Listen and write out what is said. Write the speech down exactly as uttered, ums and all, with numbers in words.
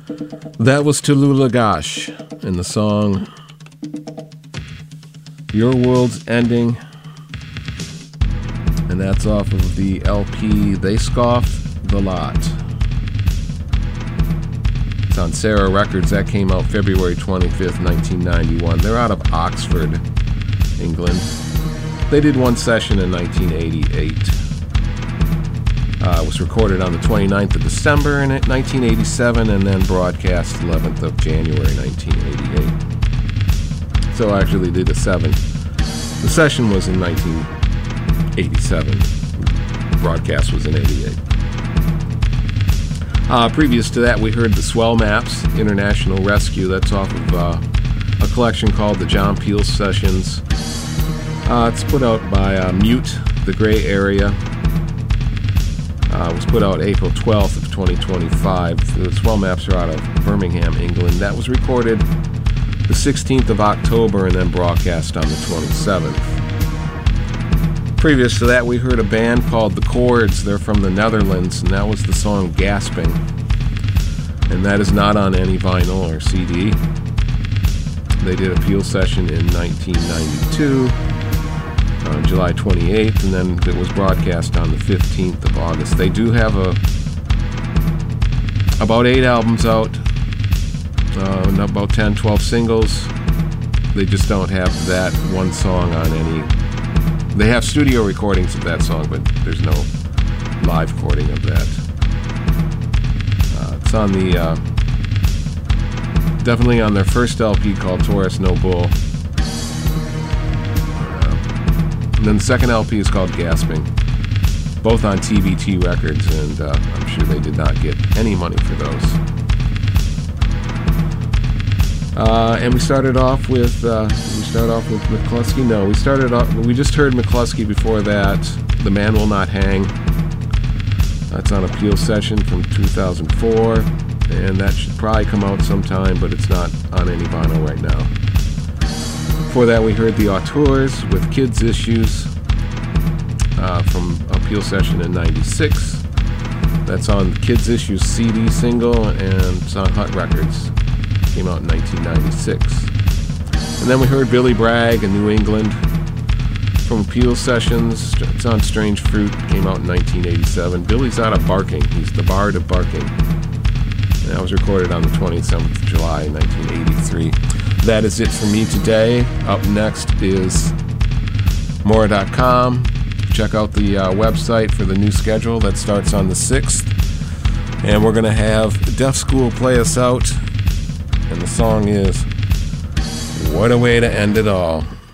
That was Tallulah Gosh in the song Your World's Ending, and that's off of the L P They Scoffed the Lot. It's on Sarah Records. That came out February twenty-fifth, nineteen ninety-one. They're out of Oxford, England. They did one session in nineteen eighty-eight. Uh, it was recorded on the twenty-ninth of December in nineteen eighty-seven and then broadcast eleventh of January nineteen eighty-eight. So actually did a seven. The session was in nineteen eighty-seven. Broadcast was in eighty-eight. Uh, previous to that, we heard the Swell Maps International Rescue. That's off of uh, a collection called the John Peel Sessions. Uh, it's put out by uh, Mute, The Gray Area. Uh, it was put out April twelfth of twenty twenty-five. The Swell Maps are out of Birmingham, England. That was recorded the sixteenth of October and then broadcast on the twenty-seventh. Previous to that, we heard a band called The Chords. They're from the Netherlands, and that was the song Gasping. And that is not on any vinyl or C D. They did a Peel session in nineteen ninety-two. On July twenty-eighth, and then it was broadcast on the fifteenth of August. They do have a about eight albums out, uh, about ten, twelve singles. They just don't have that one song on any. They have studio recordings of that song, but there's no live recording of that. Uh, it's on the uh, definitely on their first L P called Taurus No Bull. And then the second L P is called Gasping, both on T V T Records, and uh, I'm sure they did not get any money for those. Uh, and we started off with uh, we started off with McCluskey. No, we started off. We just heard McCluskey before that. The Man Will Not Hang. That's on a Peel session from two thousand four, and that should probably come out sometime, but it's not on any vinyl right now. Before that, we heard the Auteurs with Kids Issues uh, from a Peel session in ninety-six. That's on the Kids Issues C D single, and it's on Hut Records. Came out in nineteen ninety-six. And then we heard Billy Bragg in New England from Peel sessions. It's on Strange Fruit. Came out in nineteen eighty-seven. Billy's out of Barking. He's the Bard of Barking. And that was recorded on the twenty-seventh of July, nineteen eighty-three. That is it for me today. Up next is Mora dot com. Check out the uh, website for the new schedule that starts on the sixth. And we're going to have Deaf School play us out. And the song is What a Way to End It All.